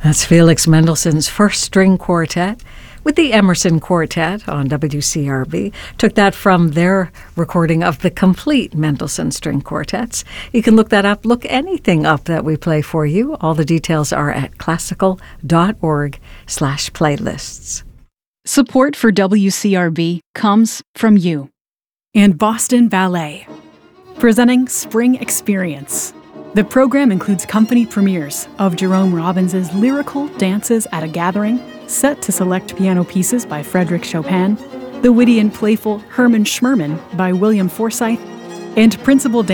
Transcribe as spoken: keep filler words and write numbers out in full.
That's Felix Mendelssohn's First String Quartet with the Emerson Quartet on W C R B. Took that from their recording of the complete Mendelssohn String Quartets. You can look that up, look anything up that we play for you. All the details are at classical.org slash playlists. Support for W C R B comes from you. And Boston Ballet, presenting Spring Experience. The program includes company premieres of Jerome Robbins' lyrical Dances at a Gathering, set to select piano pieces by Frédéric Chopin, the witty and playful Hermann Schmerman by William Forsythe, and Principal